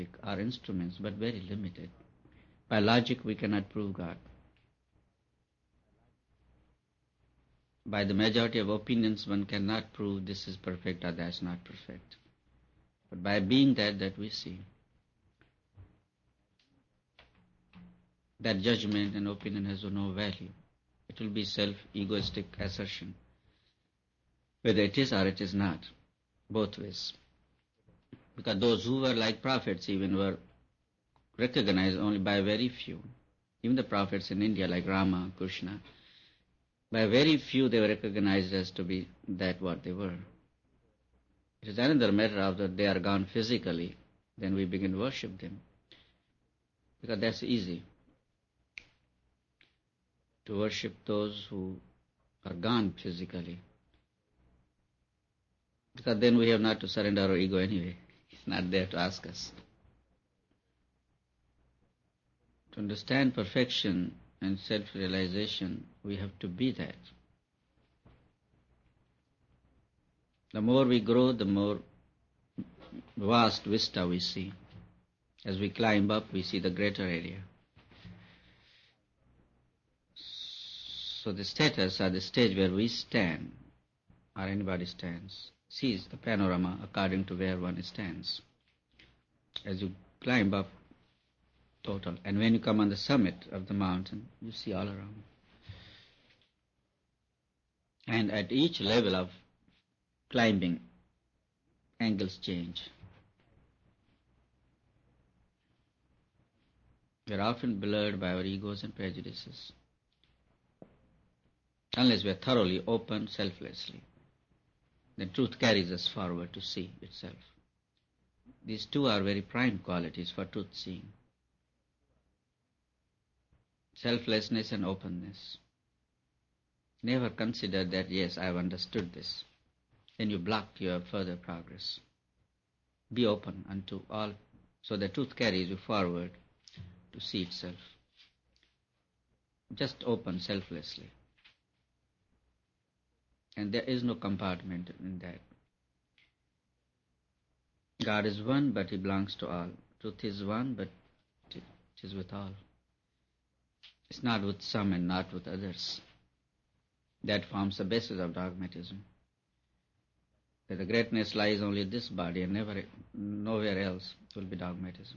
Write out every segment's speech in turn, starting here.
are instruments, but very limited. By logic, we cannot prove God. By the majority of opinions, one cannot prove this is perfect or that's not perfect. But by being that we see, that judgment and opinion has no value. It will be self-egoistic assertion, whether it is or it is not, both ways. Because those who were like prophets even were recognized only by very few. Even the prophets in India like Rama, Krishna, by very few they were recognized as to be that what they were. It is another matter of that they are gone physically, then we begin to worship them. Because that's easy, to worship those who are gone physically. Because then we have not to surrender our ego anyway. It's not there to ask us. To understand perfection and self-realization, we have to be that. The more we grow, the more vast vista we see. As we climb up, we see the greater area. So the status or the stage where we stand, or anybody stands, sees the panorama according to where one stands. As you climb up, total. And when you come on the summit of the mountain, you see all around. And at each level of climbing, angles change. We are often blurred by our egos and prejudices, unless we are thoroughly open selflessly. The truth carries us forward to see itself. These two are very prime qualities for truth seeing. Selflessness and openness. Never consider that, yes, I have understood this. Then you block your further progress. Be open unto all, so the truth carries you forward to see itself. Just open selflessly. And there is no compartment in that. God is one, but He belongs to all. Truth is one, but it is with all. It's not with some and not with others. That forms the basis of dogmatism. That the greatness lies only in this body and nowhere else will be dogmatism.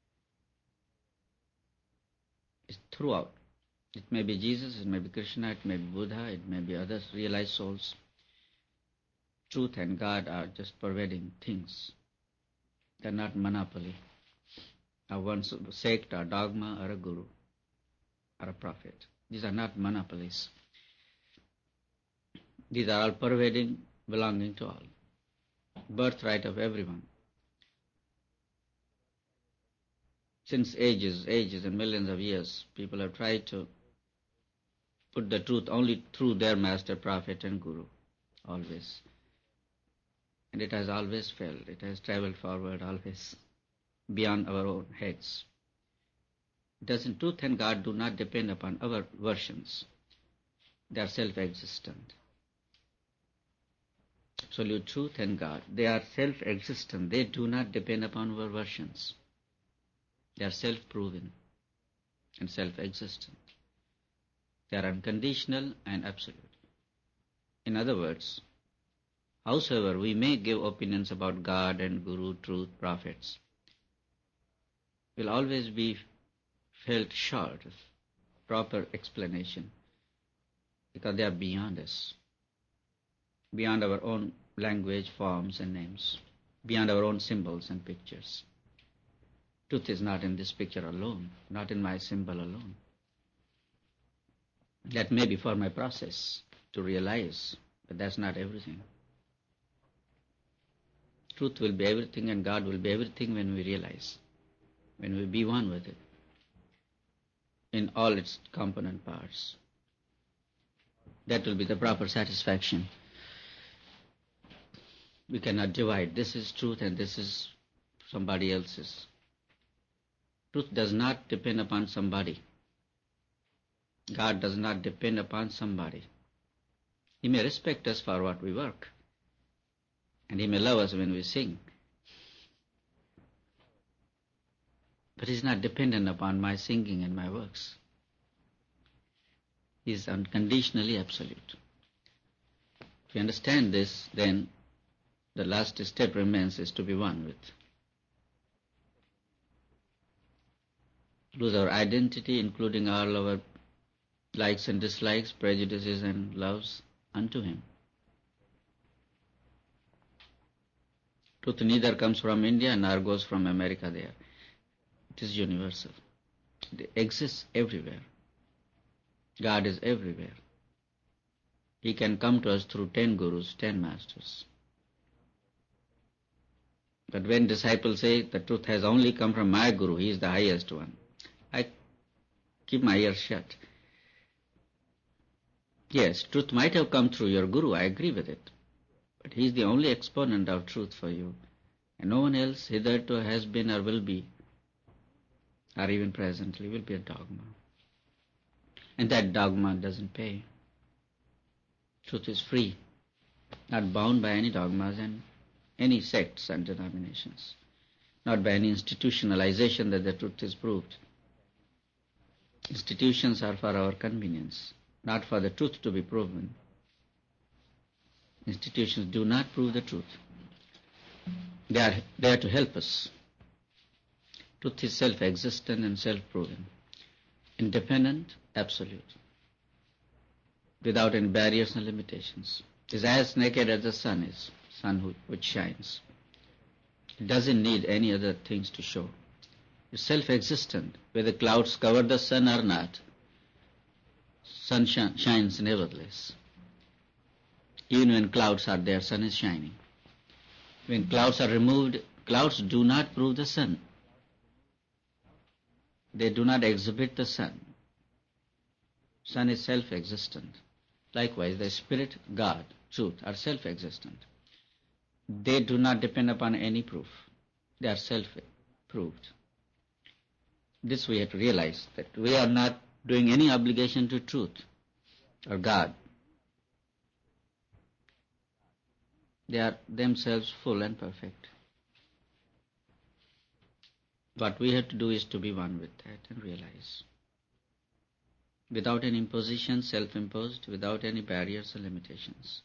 It's throughout. It may be Jesus, it may be Krishna, it may be Buddha, it may be others, realized souls. Truth and God are just pervading things. They're not monopoly of one sect or dogma or a guru or a prophet. These are not monopolies. These are all pervading, belonging to all. Birthright of everyone. Since ages and millions of years, people have tried to put the truth only through their master, prophet and guru, always. And it has always failed. It has traveled forward always beyond our own heads. Truth and God do not depend upon our versions. They are self-existent. Absolute truth and God, they are self-existent. They do not depend upon our versions. They are self-proven and self-existent. They are unconditional and absolute. In other words, howsoever we may give opinions about God and Guru, truth, prophets, will always be felt short of proper explanation because they are beyond us, beyond our own language, forms and names, beyond our own symbols and pictures. Truth is not in this picture alone, not in my symbol alone. That may be for my process to realize, but that's not everything. Truth will be everything and God will be everything when we realize, when we be one with it, in all its component parts. That will be the proper satisfaction. We cannot divide. This is truth and this is somebody else's. Truth does not depend upon somebody. God does not depend upon somebody. He may respect us for what we work, and He may love us when we sing. But he is not dependent upon my singing and my works. He is unconditionally absolute. If you understand this, then the last step remains is to be one with. Lose our identity, including all our likes and dislikes, prejudices and loves unto him. Truth neither comes from India nor goes from America there. It is universal. It exists everywhere. God is everywhere. He can come to us through 10 gurus, 10 masters. But when disciples say the truth has only come from my guru, he is the highest one, I keep my ears shut. Yes, truth might have come through your guru, I agree with it. But he is the only exponent of truth for you. And no one else hitherto has been or will be, or even presently will be a dogma. And that dogma doesn't pay. Truth is free, not bound by any dogmas and any sects and denominations, not by any institutionalization that the truth is proved. Institutions are for our convenience, not for the truth to be proven. Institutions do not prove the truth. They are there to help us. Truth is self-existent and self-proven, independent, absolute, without any barriers and limitations. It is as naked as the sun is, sun which shines. It doesn't need any other things to show. It's self-existent. Whether clouds cover the sun or not, sun shines nevertheless. Even when clouds are there, sun is shining. When clouds are removed, clouds do not prove the sun. They do not exhibit the sun. Sun is self-existent. Likewise, the Spirit, God, truth are self-existent. They do not depend upon any proof. They are self-proved. This we have to realize, that we are not doing any obligation to truth or God. They are themselves full and perfect. What we have to do is to be one with that and realize. Without any imposition, self-imposed, without any barriers or limitations.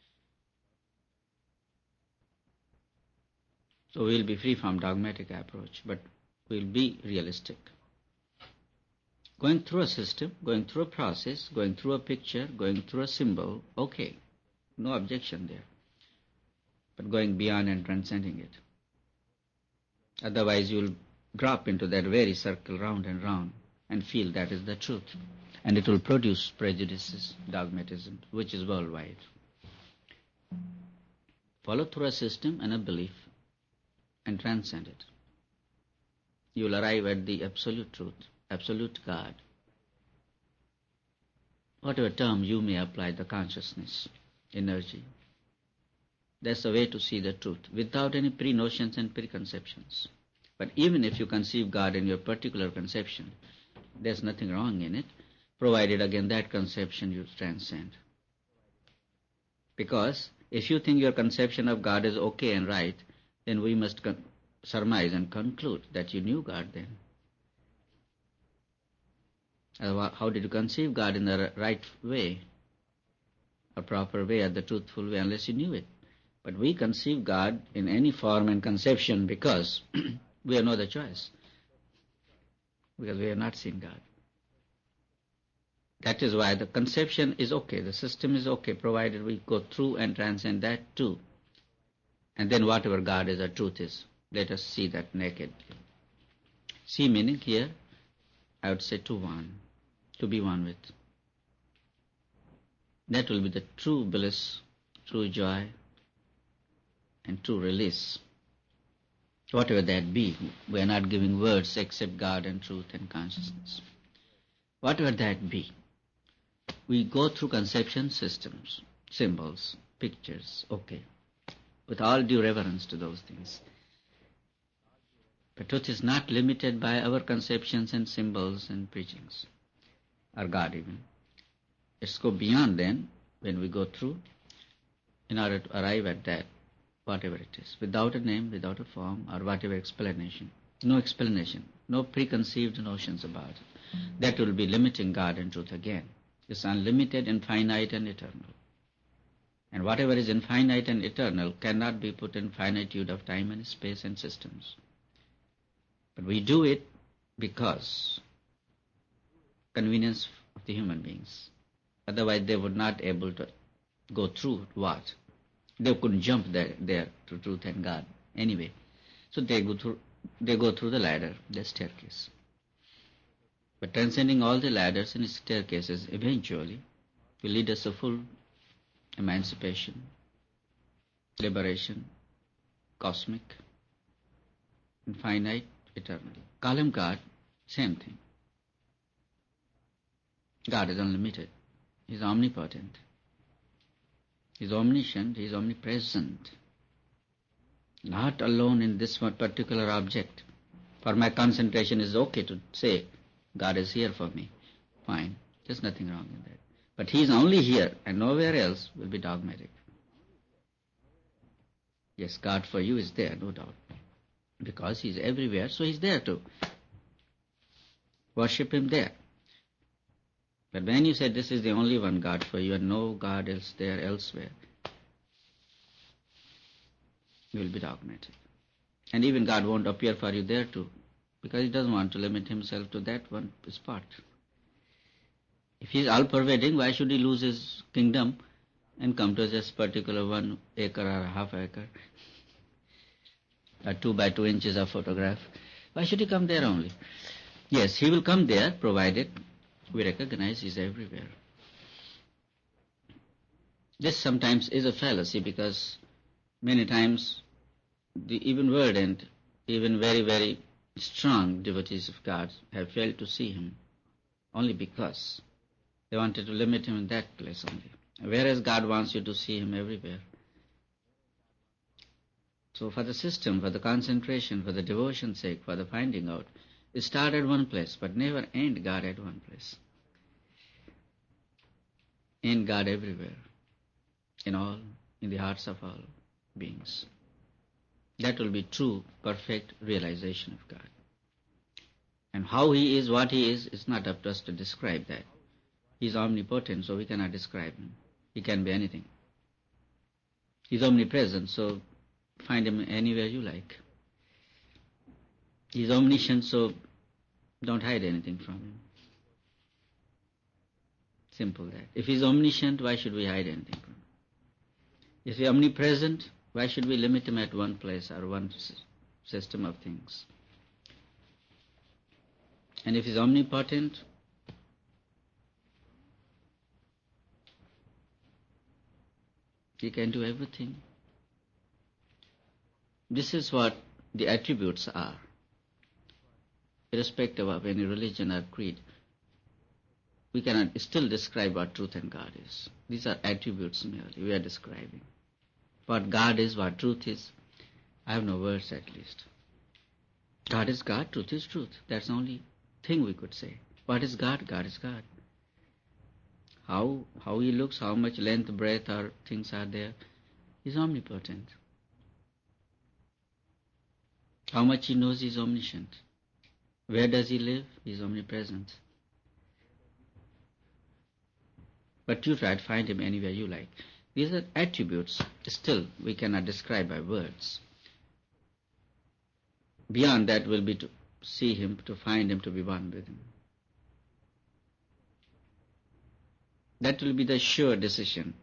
So we will be free from dogmatic approach, but we will be realistic. Going through a system, going through a process, going through a picture, going through a symbol, okay, no objection there. But going beyond and transcending it. Otherwise you will drop into that very circle round and round and feel that is the truth. And it will produce prejudices, dogmatism, which is worldwide. Follow through a system and a belief and transcend it. You will arrive at the absolute truth, absolute God. Whatever term you may apply, the consciousness, energy. That's the way to see the truth, without any pre-notions and preconceptions. But even if you conceive God in your particular conception, there's nothing wrong in it, provided again that conception you transcend. Because if you think your conception of God is okay and right, then we must surmise and conclude that you knew God then. How did you conceive God in the right way, a proper way, or the truthful way, unless you knew it? But we conceive God in any form and conception because we have no other choice, because we have not seen God. That is why the conception is okay, the system is okay, provided we go through and transcend that too. And then whatever God is or truth is, let us see that nakedly. See meaning here, I would say to one, to be one with. That will be the true bliss, true joy, and true release. Whatever that be, we are not giving words except God and truth and consciousness. Whatever that be, we go through conception systems, symbols, pictures, okay, with all due reverence to those things. But truth is not limited by our conceptions and symbols and preachings, or God even. Let's go beyond then, when we go through, in order to arrive at that, whatever it is, without a name, without a form, or whatever explanation. No explanation. no preconceived notions about it. That will be limiting God and truth again. It's unlimited, infinite, and eternal. And whatever is infinite and eternal cannot be put in finitude of time and space and systems. But we do it because convenience of the human beings. Otherwise they would not able to go through what? They couldn't jump there to truth and God anyway. So they go through the ladder, the staircase. But transcending all the ladders and staircases eventually will lead us to full emancipation, liberation, cosmic, infinite, eternal. Call him God, same thing. God is unlimited. He is omnipotent. He is omniscient. He is omnipresent. Not alone in this one particular object. For my concentration is okay to say, God is here for me. Fine. There's nothing wrong in that. But He is only here and nowhere else will be dogmatic. Yes, God for you is there, no doubt. Because He is everywhere, so He is there too. Worship Him there. But when you say this is the only one God for you and no God else there elsewhere, you will be dogmatic. And even God won't appear for you there too, because He doesn't want to limit Himself to that one spot. If He is all-pervading, why should He lose His kingdom and come to this particular 1 acre or a half acre, or 2 by 2 inches of photograph? Why should He come there only? Yes, He will come there, provided we recognize He is everywhere. This sometimes is a fallacy, because many times the even word and even very, very strong devotees of God have failed to see Him only because they wanted to limit Him in that place only. Whereas God wants you to see Him everywhere. So for the system, for the concentration, for the devotion's sake, for the finding out, it start at one place, but never end God at one place. End God everywhere, in all, in the hearts of all beings. That will be true, perfect realization of God. And how He is, what He is not up to us to describe that. He is omnipotent, so we cannot describe Him. He can be anything. He is omnipresent, so find Him anywhere you like. He is omniscient, so don't hide anything from Him. Simple that. If He is omniscient, why should we hide anything from Him? If He is omnipresent, why should we limit Him at one place or one system of things? And if He is omnipotent, He can do everything. This is what the attributes are, irrespective of any religion or creed. We cannot still describe what truth and God is. These are attributes merely. We are describing. What God is, what truth is, I have no words at least. God is God, truth is truth. That's the only thing we could say. What is God? God is God. How He looks, how much length, breadth or things are there, He's omnipotent. How much He knows, He's omniscient. Where does He live? He's omnipresent. But you try to find Him anywhere you like. These are attributes still we cannot describe by words. Beyond that will be to see Him, to find Him, to be one with Him. That will be the sure decision.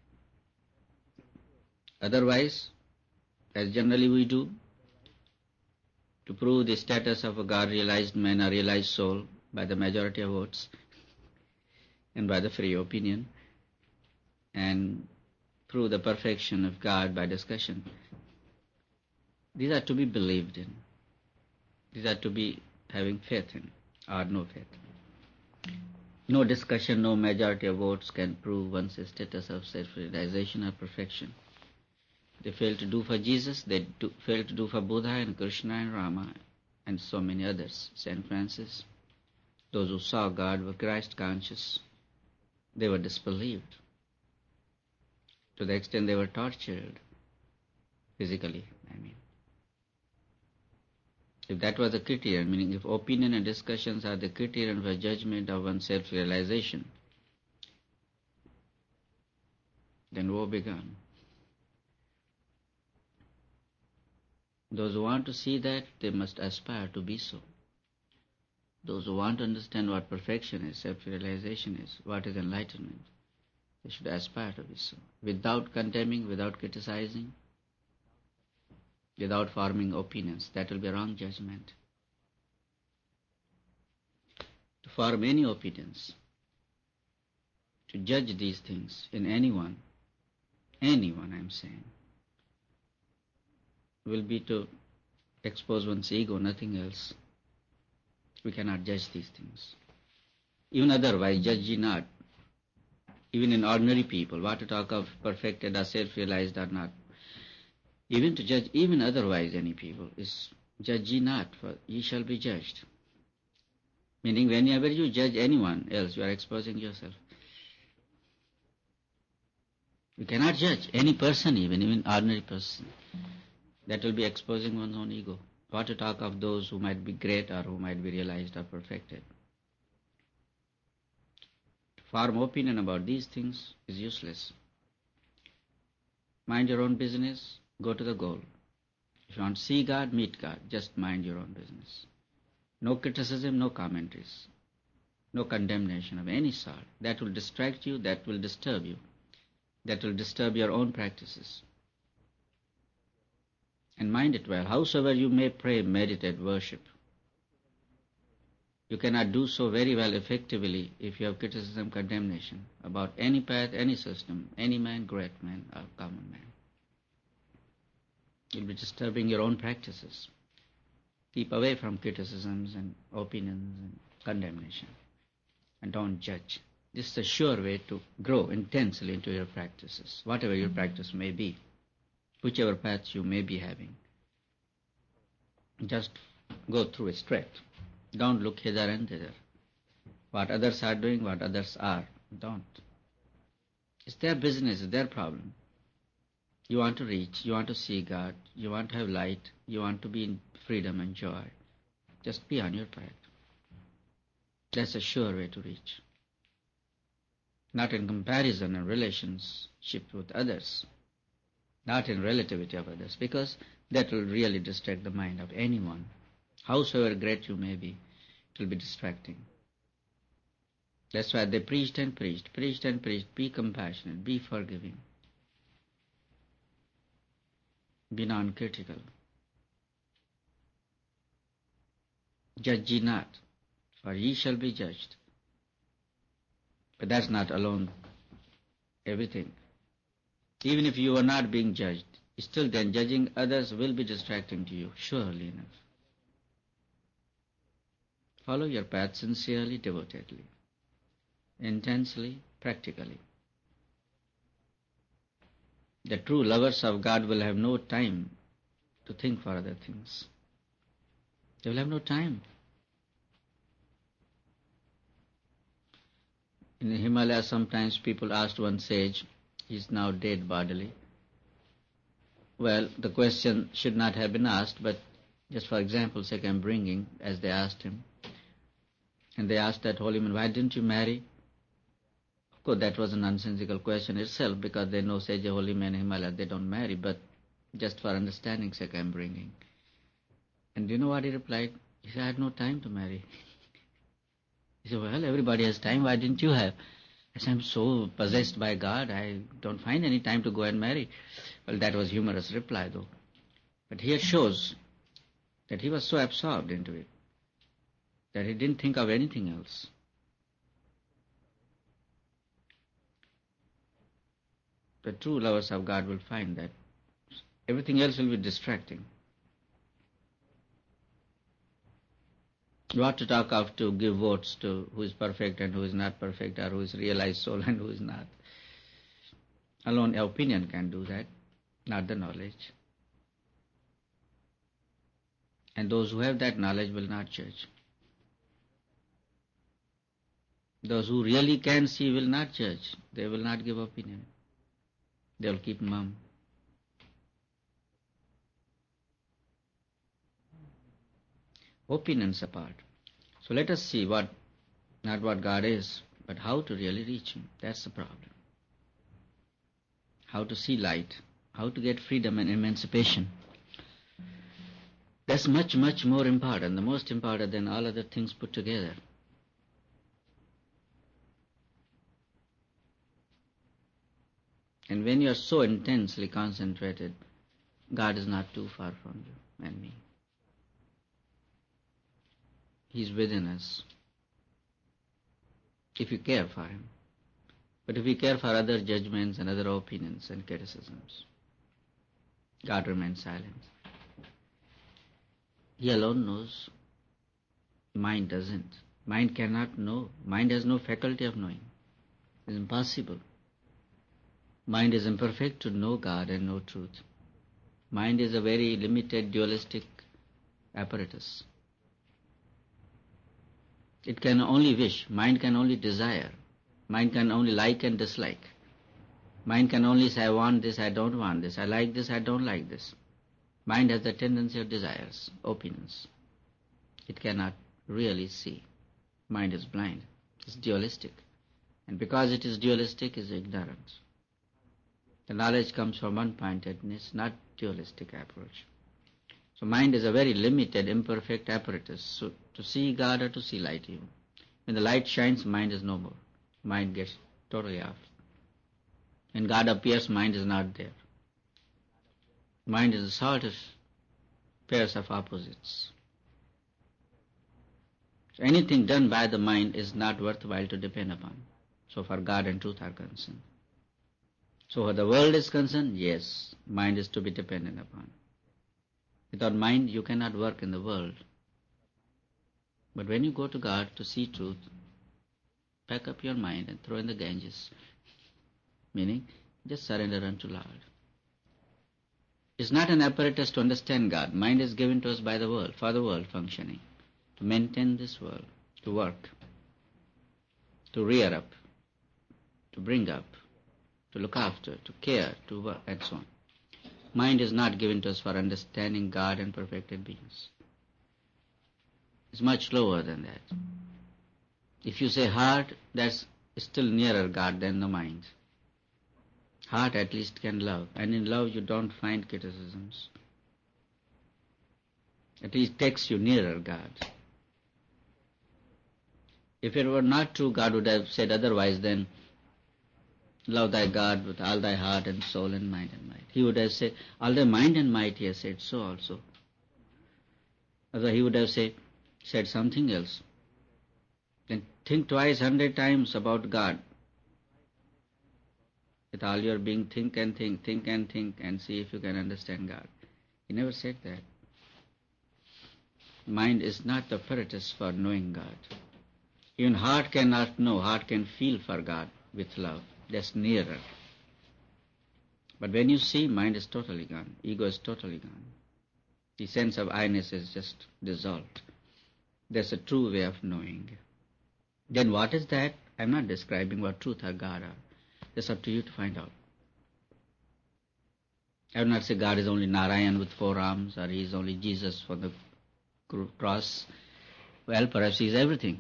Otherwise, as generally we do, to prove the status of a God-realized man or realized soul by the majority of votes and by the free opinion, and prove the perfection of God by discussion. These are to be believed in. These are to be having faith in, or no faith. No discussion, no majority of votes can prove one's status of self-realization or perfection. They failed to do for Jesus, they failed to do for Buddha and Krishna and Rama and so many others. St. Francis, those who saw God were Christ conscious. They were disbelieved. To the extent they were tortured, physically, I mean. If that was the criterion, meaning if opinion and discussions are the criterion for judgment of one's self-realization, then woe begun. Those who want to see that, they must aspire to be so. Those who want to understand what perfection is, self-realization is, what is enlightenment, they should aspire to be so. Without condemning, without criticizing, without forming opinions. That will be a wrong judgment. To form any opinions, to judge these things in anyone I am saying, will be to expose one's ego, nothing else. We cannot judge these things. Even otherwise, judge ye not. Even in ordinary people, what to talk of perfected or self-realized or not. Even to judge, even otherwise any people, is judge ye not, for ye shall be judged. Meaning whenever you judge anyone else, you are exposing yourself. You cannot judge any person, even ordinary person. That will be exposing one's own ego. What to talk of those who might be great or who might be realized or perfected. To form opinion about these things is useless. Mind your own business, go to the goal. If you want to see God, meet God. Just mind your own business. No criticism, no commentaries. No condemnation of any sort. That will distract you, that will disturb you. That will disturb your own practices. And mind it well, howsoever you may pray, meditate, worship, you cannot do so very well effectively if you have criticism, condemnation about any path, any system, any man, great man, or common man. You'll be disturbing your own practices. Keep away from criticisms and opinions and condemnation. And don't judge. This is a sure way to grow intensely into your practices, whatever your practice may be, whichever paths you may be having. Just go through it straight. Don't look hither and thither. What others are doing, what others are, don't. It's their business, it's their problem. You want to reach, you want to see God, you want to have light, you want to be in freedom and joy. Just be on your path. That's a sure way to reach. Not in comparison and relationship with others, not in relativity of others, because that will really distract the mind of anyone. Howsoever great you may be, it will be distracting. That's why they preached and preached, be compassionate, be forgiving, be non-critical. Judge ye not, for ye shall be judged. But that's not alone everything. Even if you are not being judged, still then judging others will be distracting to you, surely enough. Follow your path sincerely, devotedly, intensely, practically. The true lovers of God will have no time to think for other things. They will have no time. In the Himalayas, sometimes people asked one sage, he is now dead bodily. Well, the question should not have been asked, but just for example's sake I'm bringing, as they asked him. And they asked that holy man, why didn't you marry? Of course, that was a nonsensical question itself, because they know sage, holy man in Himalaya, they don't marry, but just for understanding's sake I'm bringing. And do you know what he replied? He said, I had no time to marry. He said, well, everybody has time, why didn't you have? I said, I'm so possessed by God, I don't find any time to go and marry. Well, that was humorous reply though. But here shows that he was so absorbed into it that he didn't think of anything else. The true lovers of God will find that everything else will be distracting. What to talk of to give votes to who is perfect and who is not perfect, or who is realized soul and who is not. Alone opinion can do that, not the knowledge. And those who have that knowledge will not judge. Those who really can see will not judge. They will not give opinion. They will keep mum. opinions apart. So let us see not what God is, but how to really reach Him. That's the problem. How to see light, how to get freedom and emancipation. That's much, much more important, the most important than all other things put together. And when you are so intensely concentrated, God is not too far from you and me. He's within us, if you care for Him. But if we care for other judgments and other opinions and criticisms, God remains silent. He alone knows. Mind doesn't. Mind cannot know. Mind has no faculty of knowing. It's impossible. Mind is imperfect to know God and know truth. Mind is a very limited dualistic apparatus. It can only wish. Mind can only desire. Mind can only like and dislike. Mind can only say, I want this, I don't want this, I like this, I don't like this. Mind has the tendency of desires, opinions. It cannot really see. Mind is blind. It's dualistic. And because it is dualistic, it is ignorant. The knowledge comes from one-pointedness, not dualistic approach. So mind is a very limited, imperfect apparatus. So to see God or to see light even. When the light shines, mind is no more. Mind gets totally off. When God appears, mind is not there. Mind is a sort of pairs of opposites. So anything done by the mind is not worthwhile to depend upon, so far God and truth are concerned. So where the world is concerned, yes, mind is to be dependent upon. Without mind, you cannot work in the world. But when you go to God to see truth, pack up your mind and throw in the Ganges, meaning just surrender unto Lord. It's not an apparatus to understand God. Mind is given to us by the world, for the world functioning, to maintain this world, to work, to rear up, to bring up, to look after, to care, to work, and so on. Mind is not given to us for understanding God and perfected beings. It's much lower than that. If you say heart, that's still nearer God than the mind. Heart at least can love, and in love you don't find criticisms. At least takes you nearer God. If it were not true, God would have said otherwise, then love thy God with all thy heart and soul and mind and might. He would have said, all thy mind and might, he has said so also. Otherwise he would have said something else. Then think twice, 100 times about God. With all your being, think and think and see if you can understand God. He never said that. Mind is not the apparatus for knowing God. Even heart cannot know. Heart can feel for God with love. That's nearer. But when you see, mind is totally gone. Ego is totally gone. The sense of I-ness is just dissolved. That's a true way of knowing. Then what is that? I'm not describing what truth or God are. That's up to you to find out. I will not say God is only Narayan with 4 arms, or He is only Jesus for the cross. Well, perhaps He is everything.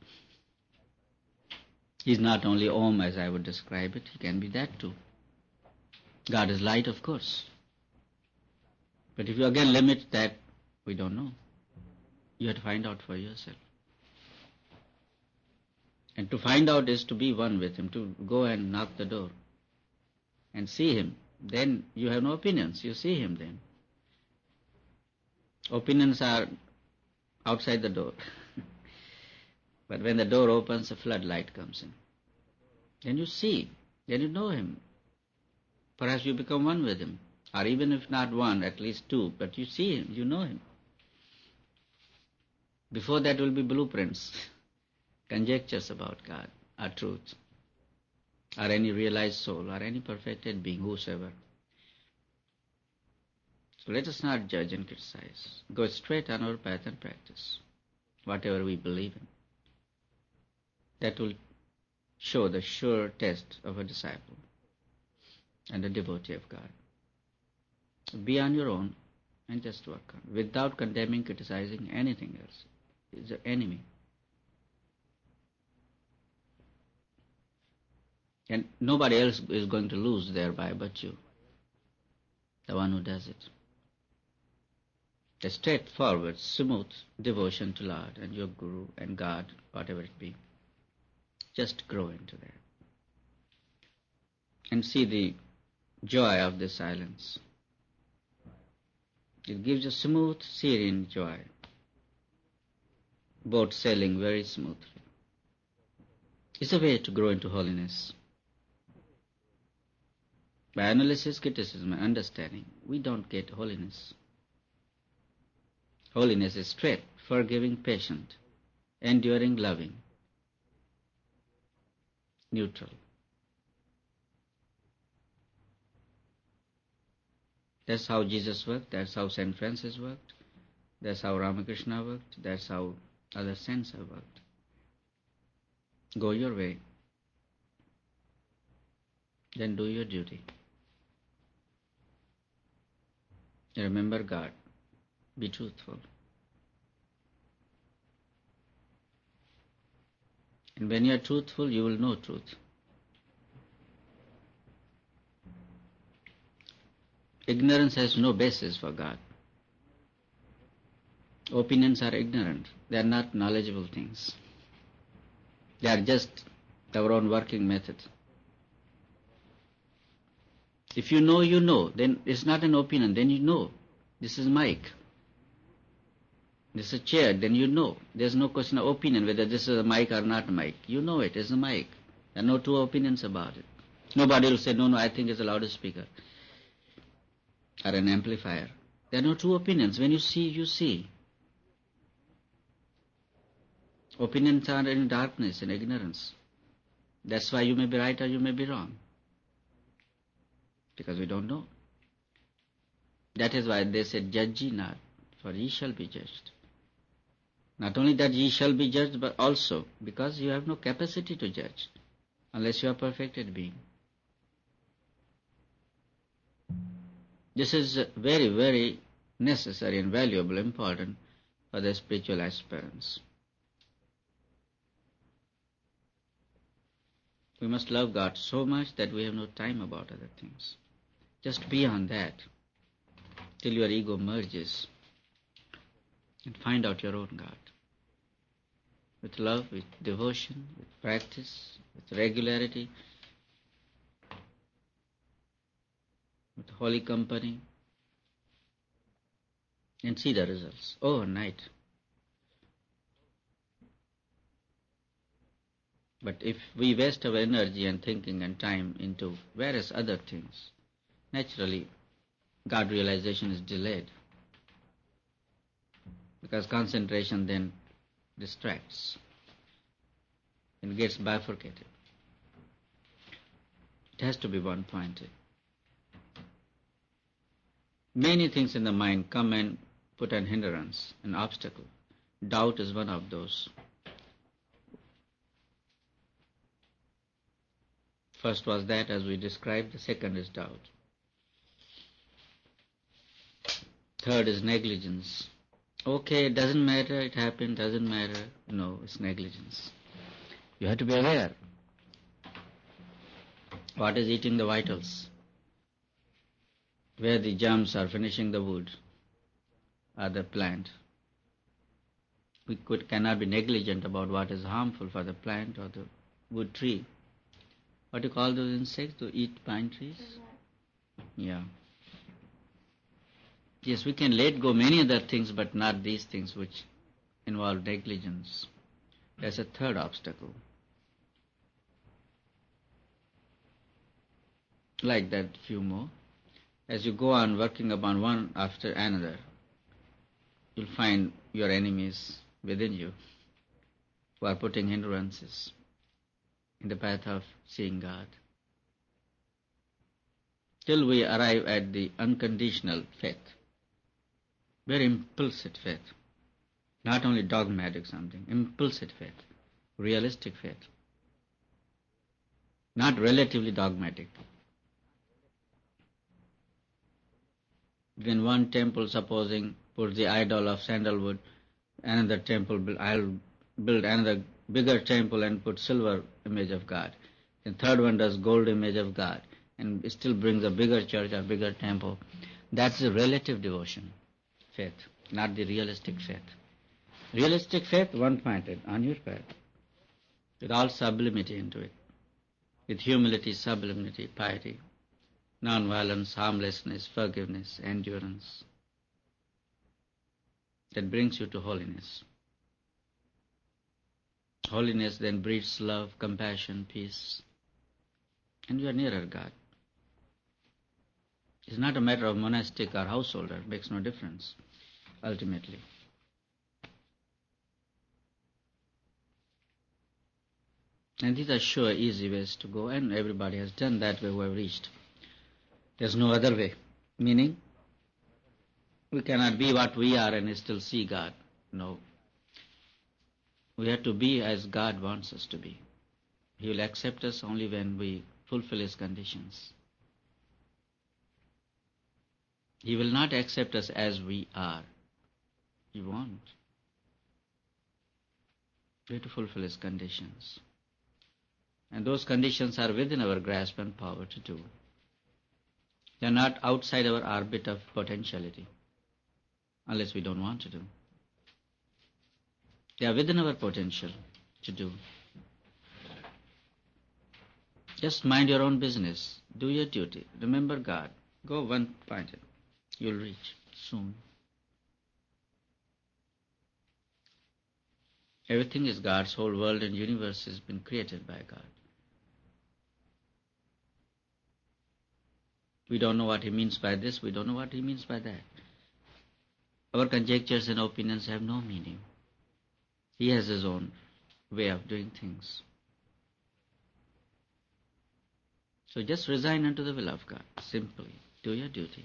He is not only Om as I would describe it, He can be that too. God is light, of course. But if you again limit that, we don't know. You have to find out for yourself. And to find out is to be one with Him, to go and knock the door and see Him. Then you have no opinions. You see Him then. Opinions are outside the door. But when the door opens, a floodlight comes in. Then you see. Then you know Him. Perhaps you become one with Him. Or even if not one, at least 2. But you see Him. You know Him. Before that will be blueprints, conjectures about God, or truth, or any realized soul, or any perfected being, whosoever. So let us not judge and criticize. Go straight on our path and practice whatever we believe in. That will show the sure test of a disciple and a devotee of God. Be on your own, and just work on, without condemning, criticizing anything else. It's the enemy. And nobody else is going to lose thereby but you, the one who does it. A straightforward, smooth devotion to Lord and your Guru and God, whatever it be. Just grow into that. And see the joy of the silence. It gives a smooth, serene joy. Boat sailing very smoothly. It's a way to grow into holiness. By analysis, criticism, and understanding, we don't get holiness. Holiness is straight, forgiving, patient, enduring, loving, neutral. That's how Jesus worked, that's how St. Francis worked, that's how Ramakrishna worked, that's how other saints have worked. Go your way, then do your duty. Remember God, be truthful. And when you are truthful, you will know truth. Ignorance has no basis for God. Opinions are ignorant. They are not knowledgeable things. They are just our own working method. If you know, then it's not an opinion, then you know. This is mic. This is a chair, then you know. There's no question of opinion whether this is a mic or not a mic. You know it is a mic. There are no two opinions about it. Nobody will say, no, I think it's a loudspeaker or an amplifier. There are no two opinions. When you see, you see. Opinions are in darkness and ignorance. That's why you may be right or you may be wrong. Because we don't know. That is why they said, judge ye not, for ye shall be judged. Not only that ye shall be judged, but also because you have no capacity to judge, unless you are a perfected being. This is very, very necessary and valuable, important for the spiritual aspirants. We must love God so much that we have no time about other things. Just be on that till your ego merges and find out your own God. With love, with devotion, with practice, with regularity, with holy company, and see the results overnight. But if we waste our energy and thinking and time into various other things, naturally God realization is delayed, because concentration then distracts and gets bifurcated. It has to be one-pointed. Many things in the mind come and put an hindrance, an obstacle. Doubt is one of those. First was that, as we described. The second is doubt. Third is negligence. Okay, it doesn't matter, it happened, doesn't matter. No, it's negligence. You have to be aware. What is eating the vitals? Where the germs are finishing the wood or the plant. We cannot be negligent about what is harmful for the plant or the wood tree. What do you call those insects to eat pine trees? Yeah. Yes, we can let go many other things, but not these things which involve negligence. That's a third obstacle. Like that, few more. As you go on working upon one after another, you'll find your enemies within you who are putting hindrances in the path of seeing God. Till we arrive at the unconditional faith, very impulsive faith, not only dogmatic something, impulsive faith, realistic faith, not relatively dogmatic. When one temple, supposing, puts the idol of sandalwood, another temple, I'll build another bigger temple and put silver image of God. The third one does gold image of God and still brings a bigger church or bigger temple. That's the relative devotion, faith, not the realistic faith. Realistic faith, one-pointed, on your path, with all sublimity into it, with humility, sublimity, piety, non-violence, harmlessness, forgiveness, endurance, that brings you to holiness. Holiness then breeds love, compassion, peace, and you are nearer God. It's not a matter of monastic or householder, it makes no difference, ultimately. And these are sure, easy ways to go, and everybody has done that way who have reached. There's no other way. Meaning, we cannot be what we are and still see God. No. We have to be as God wants us to be. He will accept us only when we fulfill His conditions. He will not accept us as we are. He won't. We have to fulfill His conditions. And those conditions are within our grasp and power to do. They are not outside our orbit of potentiality, unless we don't want to do. They are within our potential to do. Just mind your own business. Do your duty. Remember God. Go one-pointed. You'll reach soon. Everything is God's. Whole world and universe has been created by God. We don't know what He means by this. We don't know what He means by that. Our conjectures and opinions have no meaning. He has His own way of doing things. So just resign unto the will of God. Simply do your duty.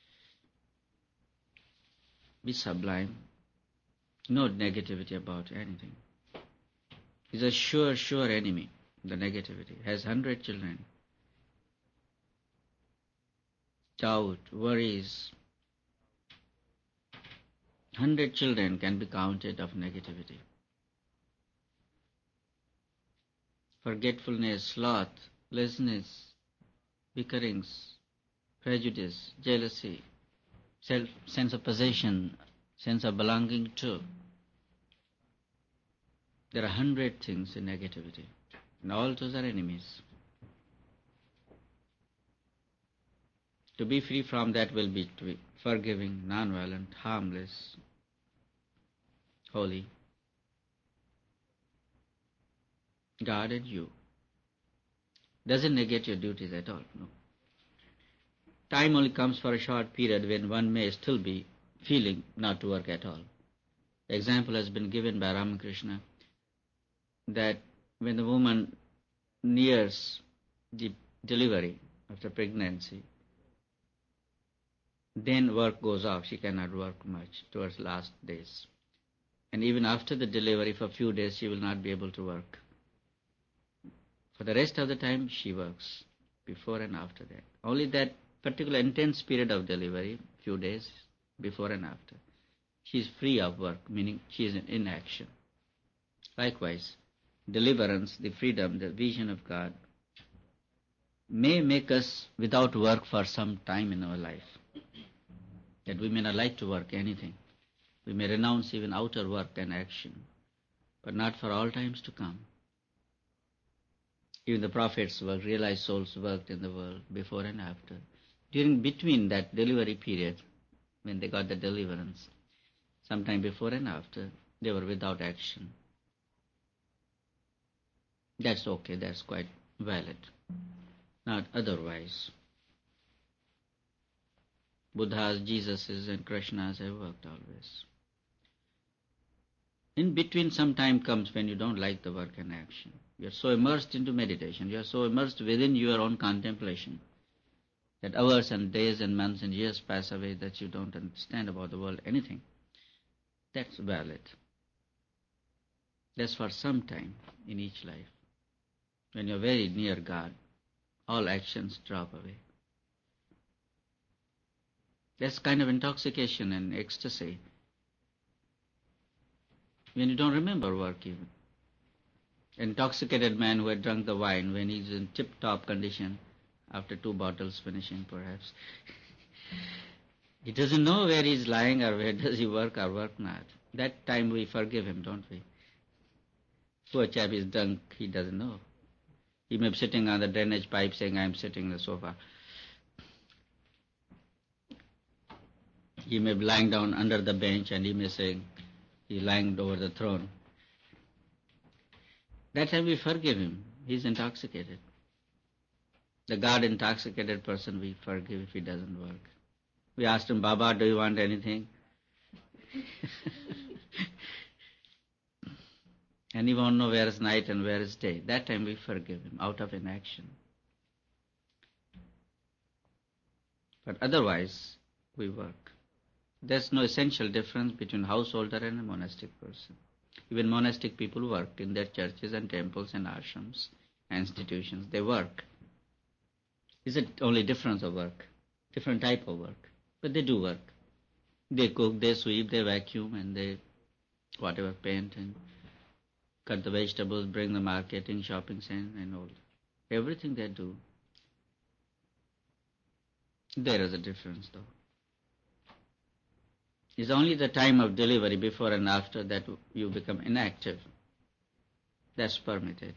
Be sublime. No negativity about anything. He's a sure enemy, the negativity. Has 100 children. Doubt, worries. 100 children can be counted of negativity. Forgetfulness, sloth, laziness, bickerings, prejudice, jealousy, sense of possession, sense of belonging to. There are 100 things in negativity, and all those are enemies. To be free from that will be to be forgiving, non-violent, harmless, holy. God and you. Doesn't negate your duties at all, no. Time only comes for a short period when one may still be feeling not to work at all. The example has been given by Ramakrishna that when the woman nears the delivery after pregnancy, then work goes off. She cannot work much towards last days. And even after the delivery, for a few days, she will not be able to work. For the rest of the time, she works, before and after that. Only that particular intense period of delivery, few days, before and after, she is free of work, meaning she is in inaction. Likewise, deliverance, the freedom, the vision of God, may make us without work for some time in our life. That we may not like to work anything. We may renounce even outer work and action, but not for all times to come. Even the prophets worked, realized souls worked in the world before and after. Between that delivery period, when they got the deliverance, sometime before and after, they were without action. That's okay, that's quite valid. Not otherwise. Buddhas, Jesuses, and Krishnas have worked always. In between, some time comes when you don't like the work and action. You are so immersed into meditation, you are so immersed within your own contemplation, that hours and days and months and years pass away that you don't understand about the world anything. That's valid. That's for some time in each life. When you're very near God, all actions drop away. That's kind of intoxication and ecstasy. When you don't remember work even. Intoxicated man who had drunk the wine when he's in tip-top condition after 2 bottles finishing perhaps. He doesn't know where he's lying or where does he work or work not. That time we forgive him, don't we? Poor chap is drunk, he doesn't know. He may be sitting on the drainage pipe saying, I'm sitting on the sofa. He may be lying down under the bench and he may say, he's lying over the throne. That time we forgive him. He's intoxicated. The God intoxicated person we forgive if he doesn't work. We asked him, Baba, do you want anything? And he won't know where is night and where is day. That time we forgive him out of inaction. But otherwise, we work. There's no essential difference between householder and a monastic person. Even monastic people work in their churches and temples and ashrams and institutions. They work. Is it only difference of work? Different type of work. But they do work. They cook, they sweep, they vacuum, and they whatever paint and cut the vegetables, bring the marketing, shopping center and all. Everything they do. There is a difference though. It's only the time of delivery before and after that you become inactive. That's permitted.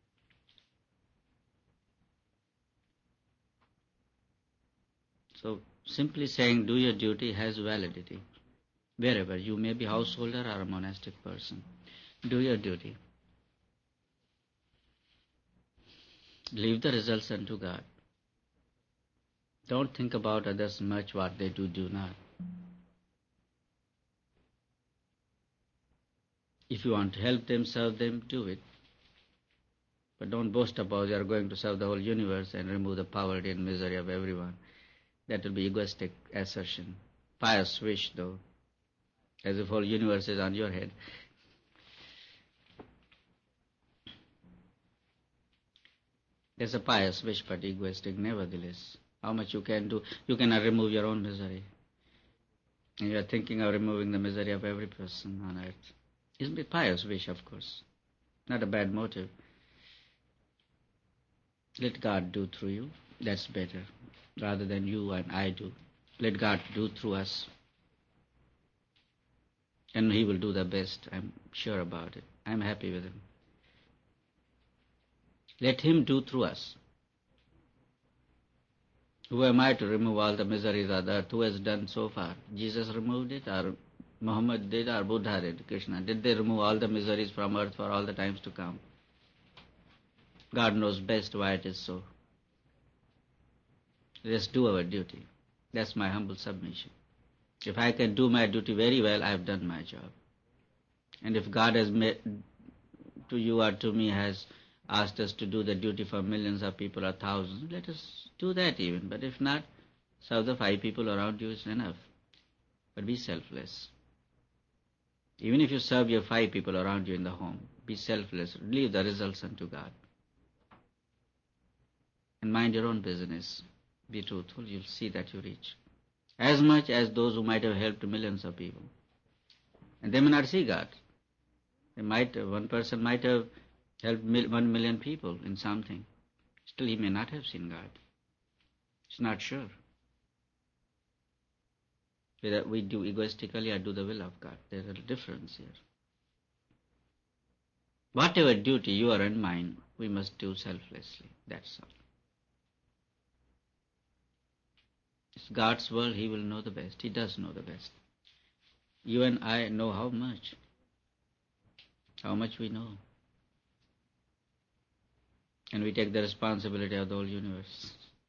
So simply saying do your duty has validity. Wherever you may be householder or a monastic person. Do your duty. Leave the results unto God. Don't think about others much, what they do not. If you want to help them, serve them, do it. But don't boast about you are going to serve the whole universe and remove the poverty and misery of everyone. That will be egoistic assertion. Pious wish though, as if whole universe is on your head. There's a pious wish but egoistic nevertheless. How much you can do, you cannot remove your own misery. And you are thinking of removing the misery of every person on earth. Isn't it pious wish, of course? Not a bad motive. Let God do through you. That's better. Rather than you and I do. Let God do through us. And He will do the best. I'm sure about it. I'm happy with Him. Let Him do through us. Who am I to remove all the miseries of the earth? Who has done so far? Jesus removed it, or Muhammad did, or Buddha did, Krishna? Did they remove all the miseries from earth for all the times to come? God knows best why it is so. Let's do our duty. That's my humble submission. If I can do my duty very well, I have done my job. And if God has made, to you or to me has asked us to do the duty for millions of people or thousands, let us do that even. But if not, serve the 5 people around you is enough. But be selfless. Even if you serve your 5 people around you in the home, be selfless. Leave the results unto God. And mind your own business. Be truthful. You'll see that you reach as much as those who might have helped millions of people. And they may not see God. One person might have helped 1 million people in something. Still he may not have seen God. It's not sure. Whether we do egoistically or do the will of God. There's a difference here. Whatever duty you are in mine, we must do selflessly. That's all. It's God's world, He will know the best. He does know the best. You and I know how much. How much we know. And we take the responsibility of the whole universe.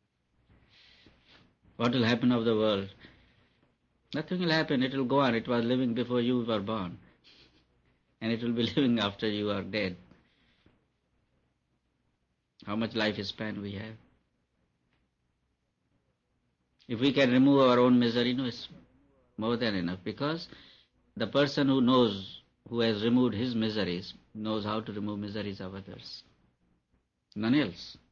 What will happen of the world? Nothing will happen. It will go on. It was living before you were born. And it will be living after you are dead. How much life span we have? If we can remove our own misery, no, it's more than enough. Because the person who knows, who has removed his miseries, knows how to remove miseries of others. None else.